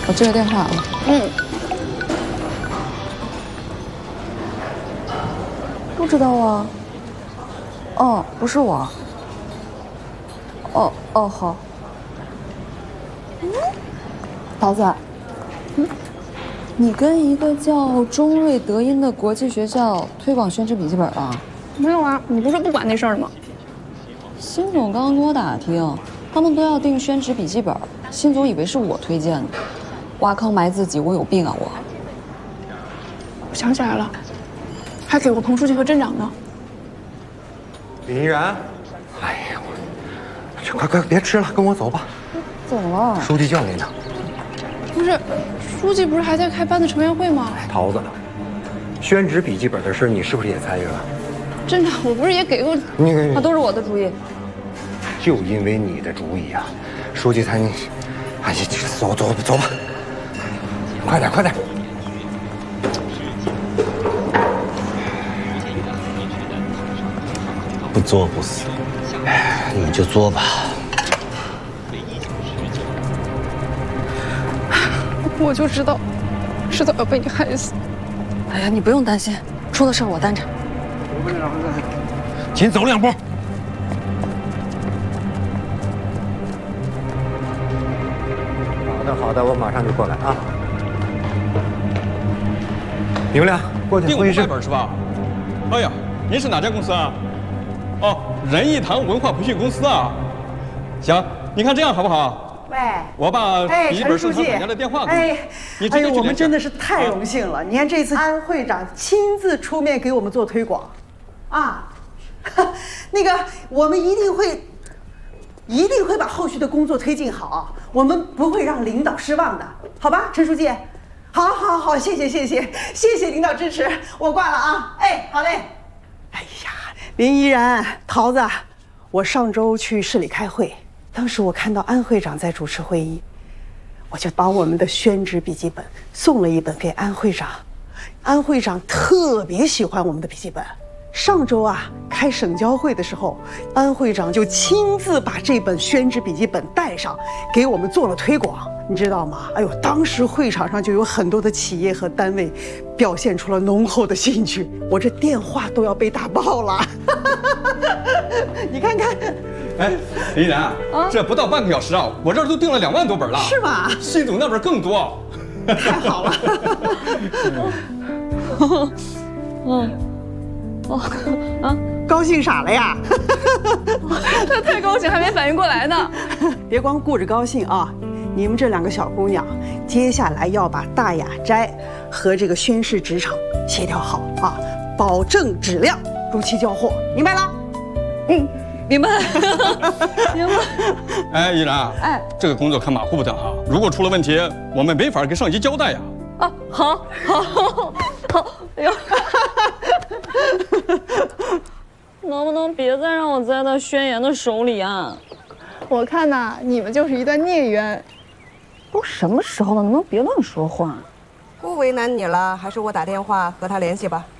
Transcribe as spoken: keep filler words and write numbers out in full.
我接个电话啊。 嗯。 不知道啊。哦，不是我。哦哦好。嗯，桃子。嗯。你跟一个叫中瑞德音的国际学校推广宣纸笔记本啊？ 没有啊，你不是不管那事儿吗？ 辛总刚刚跟我打听，他们都要订宣纸笔记本，辛总以为是我推荐的，挖坑埋自己，我有病啊我！ 我想起来了，还给过彭书记和镇长呢。 林依然，哎呀，我，快快别吃了，跟我走吧。 怎么了？ 书记叫你呢。 不是，书记不是还在开班子成员会吗？ 桃子，宣纸笔记本的事你是不是也参与了？ 镇长，我不是也给过你， 那都是我的主意。 就因为你的主意啊，书记才你，哎呀，走走走吧，快点快点。 不作不死，你就作吧。 我就知道，迟早要被你害死。 哎呀，你不用担心，出了事我担着。 请走两步。 好的好的，我马上就过来啊。你们俩过去会议室。 订本是吧？哎呀，您是哪家公司啊？哦，仁义堂文化培训公司啊。行，你看这样好不好？ 喂， 我把哎， 笔记本陈书记， 收藏厂家的电话给你。 哎， 你直接去哎呦，我们联系真的是太荣幸了！你看这次安会长亲自出面给我们做推广，啊，那个我们一定会，一定会把后续的工作推进好，我们不会让领导失望的，好吧，陈书记？好，好，好，谢谢，谢谢，谢谢领导支持，我挂了啊！哎，好嘞。哎呀，林依然，桃子，我上周去市里开会。当时我看到安会长在主持会议，我就把我们的宣纸笔记本送了一本给安会长。安会长特别喜欢我们的笔记本。上周啊，开省交会的时候，安会长就亲自把这本宣纸笔记本带上，给我们做了推广，你知道吗？哎呦，当时会场上就有很多的企业和单位表现出了浓厚的兴趣，我这电话都要被打爆了。你看看。 哎，林依然，啊，这不到半个小时啊，我这儿都订了两万多本了。 是吗？ 辛总那边更多。 太好了。 嗯，哦啊， 高兴傻了呀？ 他太高兴，还没反应过来呢。 别光顾着高兴啊！你们这两个小姑娘，接下来要把大雅斋和这个宣誓职场协调好啊，保证质量，如期交货，明白了？ 嗯。明白，明白。 哎，依然，哎，这个工作可马虎不得啊！如果出了问题，我们没法跟上级交代呀。 啊，好，好，好，哎呦，能不能别再让我栽到宣言的手里啊？ 我看呐，你们就是一段孽缘。 都什么时候了，能不能别乱说话？ 不为难你了，还是我打电话和他联系吧。